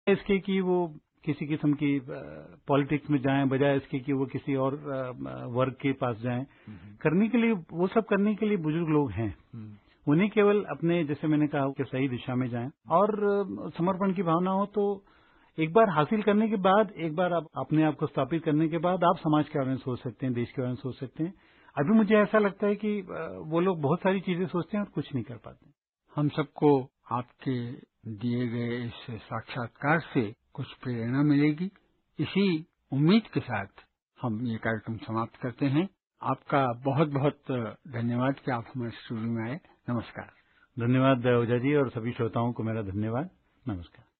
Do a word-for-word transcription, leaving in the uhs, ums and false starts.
इसके कि वो किसी किस्म की पॉलिटिक्स में जाएं, बजाय इसके कि वो किसी और वर्ग के पास जाएं। करने के लिए, वो सब करने के लिए बुजुर्ग लोग हैं। उन्हें केवल अपने, जैसे मैंने कहा, कि सही दिशा में जाएं और समर्पण की भावना हो तो एक बार हासिल करने के बाद, एक बार आप अपने आप को स्थापित करने के बाद आप समाज के बारे में सोच सकते हैं, देश के बारे में सोच सकते हैं। अभी मुझे ऐसा लगता है कि वो लोग बहुत सारी चीजें सोचते हैं और कुछ नहीं कर पाते। हम सबको आपके दिए गए इस साक्षात्कार से कुछ प्रेरणा मिलेगी, इसी उम्मीद के साथ हम ये कार्यक्रम समाप्त करते हैं। आपका बहुत बहुत धन्यवाद कि आप हमारे स्टूडियो में आए। नमस्कार। धन्यवाद ओझा जी, और सभी श्रोताओं को मेरा धन्यवाद। नमस्कार।